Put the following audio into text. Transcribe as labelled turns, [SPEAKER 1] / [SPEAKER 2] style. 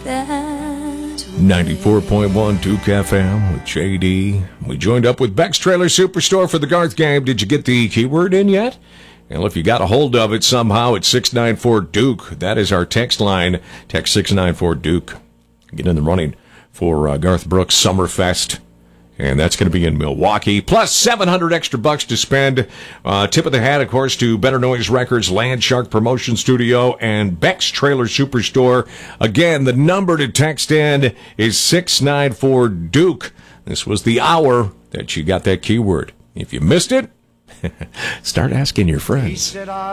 [SPEAKER 1] 94.1 Duke FM with JD. We joined up with Beck's Trailer Superstore for the Garth game. Did you get the keyword in yet? Well, if you got a hold of it somehow, it's 694-DUKE. That is our text line. Text 694-DUKE. Get in the running for Garth Brooks Summerfest. And that's going to be in Milwaukee. Plus $700 extra to spend. Tip of the hat, of course, to Better Noise Records, Landshark Promotion Studio, and Beck's Trailer Superstore. Again, the number to text in is 694-DUKE. This was the hour that you got that keyword. If you missed it, start asking your friends.